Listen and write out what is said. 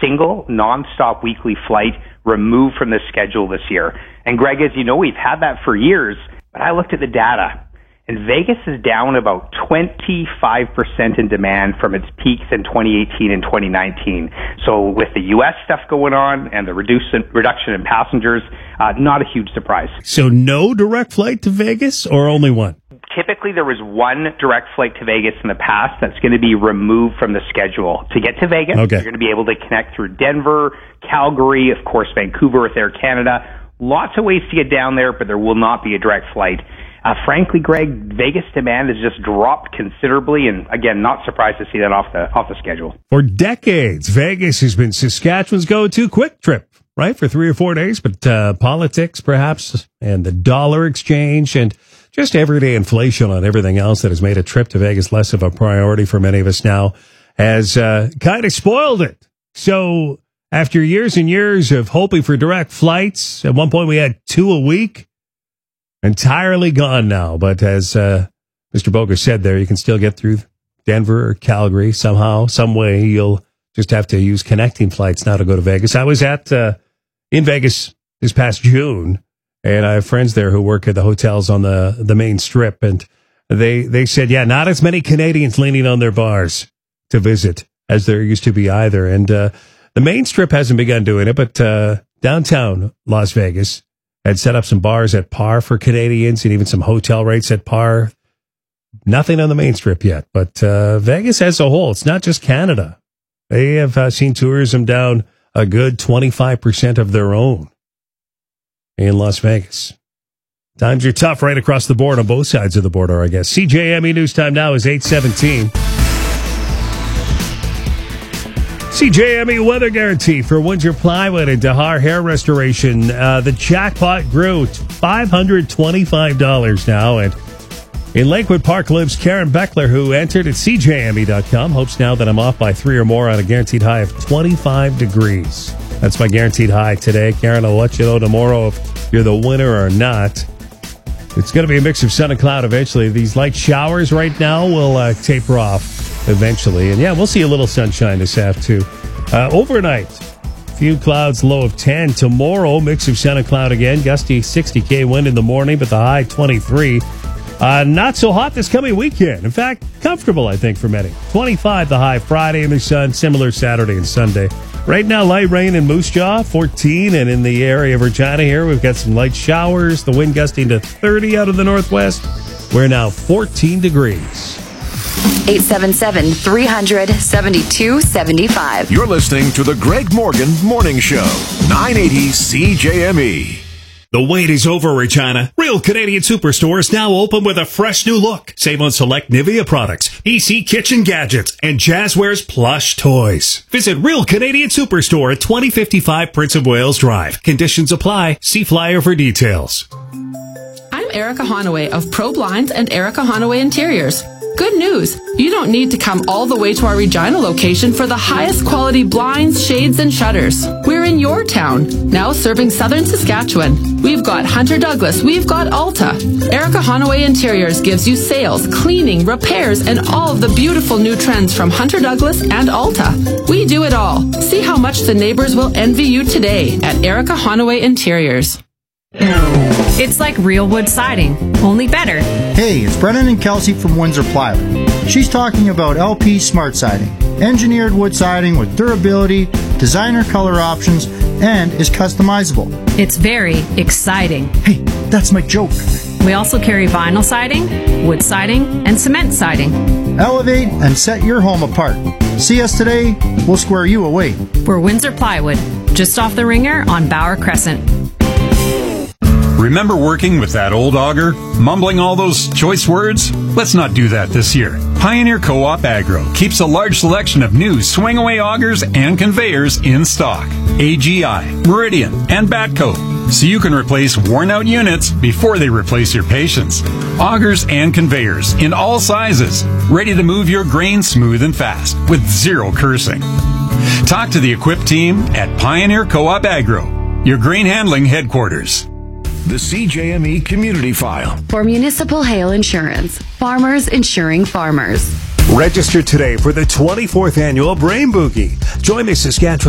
single nonstop weekly flight removed from the schedule this year. And Greg, as you know, we've had that for years, but I looked at the data, and Vegas is down about 25% in demand from its peaks in 2018 and 2019. So with the U.S. stuff going on and the reduction in passengers, not a huge surprise. So no direct flight to Vegas, or only one? Typically, there was one direct flight to Vegas in the past that's going to be removed from the schedule. To get to Vegas, You're going to be able to connect through Denver, Calgary, of course, Vancouver with Air Canada. Lots of ways to get down there, but there will not be a direct flight. Frankly, Greg, Vegas demand has just dropped considerably, and again, not surprised to see that off the schedule. For decades, Vegas has been Saskatchewan's go-to quick trip, right, for 3 or 4 days, but politics, perhaps, and the dollar exchange, and just everyday inflation on everything else that has made a trip to Vegas less of a priority for many of us now has kind of spoiled it. So after years and years of hoping for direct flights, at one point we had 2 a week, entirely gone now. But as Mr. Bogus said there, you can still get through Denver or Calgary somehow, some way. You'll just have to use connecting flights now to go to Vegas. I was in Vegas this past June, and I have friends there who work at the hotels on the main strip, and they said, yeah, not as many Canadians leaning on their bars to visit as there used to be either. And the main strip hasn't begun doing it, but downtown Las Vegas had set up some bars at par for Canadians and even some hotel rates at par. Nothing on the main strip yet, but Vegas as a whole, it's not just Canada. They have seen tourism down a good 25% of their own in Las Vegas. Times are tough right across the board on both sides of the border, I guess. CJME News Time now is 8:17. CJME weather guarantee for Windsor Plywood and Dahar Hair Restoration. The jackpot grew to $525 now. And in Lakewood Park lives Karen Beckler, who entered at CJME.com. Hopes now that I'm off by 3 or more on a guaranteed high of 25 degrees. That's my guaranteed high today. Karen, I'll let you know tomorrow if you're the winner or not. It's going to be a mix of sun and cloud eventually. These light showers right now will taper off eventually. And yeah, we'll see a little sunshine this afternoon. Overnight, few clouds, low of 10. Tomorrow, mix of sun and cloud again. Gusty 60K wind in the morning, but the high 23. Not so hot this coming weekend. In fact, comfortable, I think, for many. 25 the high Friday in the sun, similar Saturday and Sunday. Right now, light rain in Moose Jaw, 14. And in the area of Regina here, we've got some light showers. The wind gusting to 30 out of the northwest. We're now 14 degrees. 877-300-7275. You're listening to the Greg Morgan Morning Show, 980 CJME. The wait is over, Regina. Real Canadian Superstore is now open with a fresh new look. Save on select Nivea products, EC kitchen gadgets, and Jazzwares plush toys. Visit Real Canadian Superstore at 2055 Prince of Wales Drive. Conditions apply. See flyer for details. I'm Erica Honaway of Pro Blinds and Erica Honaway Interiors. Good news! You don't need to come all the way to our Regina location for the highest quality blinds, shades, and shutters. We're in your town, now serving southern Saskatchewan. We've got Hunter Douglas, we've got Alta. Erica Honaway Interiors gives you sales, cleaning, repairs, and all of the beautiful new trends from Hunter Douglas and Alta. We do it all. See how much the neighbors will envy you today at Erica Honaway Interiors. It's like real wood siding, only better. Hey, it's Brennan and Kelsey from Windsor Plywood. She's talking about LP Smart Siding. Engineered wood siding with durability, designer color options, and is customizable. It's very exciting. Hey, that's my joke. We also carry vinyl siding, wood siding, and cement siding. Elevate and set your home apart. See us today, we'll square you away. We're Windsor Plywood, just off the Ringer on Bauer Crescent. Remember working with that old auger? Mumbling all those choice words? Let's not do that this year. Pioneer Co-op Agro keeps a large selection of new swing-away augers and conveyors in stock. AGI, Meridian, and Batco. So you can replace worn-out units before they replace your patience. Augers and conveyors in all sizes. Ready to move your grain smooth and fast with zero cursing. Talk to the equipped team at Pioneer Co-op Agro, your grain handling headquarters. The CJME Community File. For Municipal Hail Insurance, farmers insuring farmers. Register today for the 24th annual Brain Boogie. Join the Saskatchewan